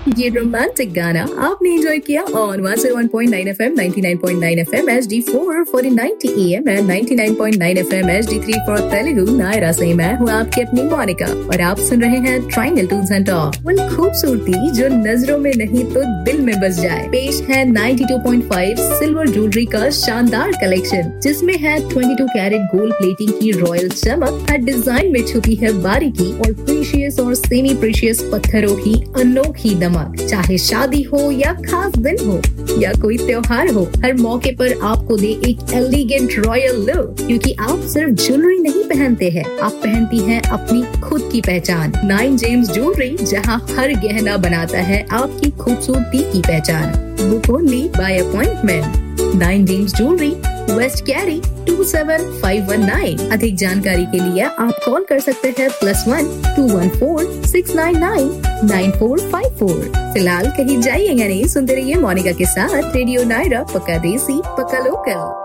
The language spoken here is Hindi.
ये रोमांटिक गाना आपने एंजॉय किया on 101.9 FM, 99.9 FM HD4 for 90 AM and 99.9 FM HD3 for Telugu Naira से मैं हूँ आपकी अपनी मोनिका और आप सुन रहे हैं ट्रायंगल टूल्स एंड टॉक। उन खूबसूरती जो नजरों में नहीं तो दिल में बस जाए। पेश है 92.5 सिल्वर ज्वेलरी का शानदार कलेक्शन, जिसमें है 22 कैरेट गोल्ड प्लेटिंग की रॉयल चमक, हर डिजाइन में छुपी है बारीकी और प्रीशियस और सेमी प्रीशियस पत्थरों की अनोखी दमक। चाहे शादी हो या खास दिन हो या कोई त्योहार हो, हर मौके पर आपको दे एक एलिगेंट रॉयल लुक, क्योंकि आप सिर्फ ज्वेलरी नहीं पहनते हैं, आप पहनती हैं अपनी खुद की पहचान। 9 जेम्स ज्वेलरी, जहां हर गहना बनाता है आपकी खूबसूरती की पहचान। Book only by appointment. 9 James jewellery, waste carry 27519। अधिक जानकारी के लिए आप कॉल कर सकते हैं +1 214 699 9454। फिलहाल कहीं जाइएगा नहीं, सुनते रहिए मोनिका के साथ रेडियो नायरा, पक्का देसी पक्का लोकल।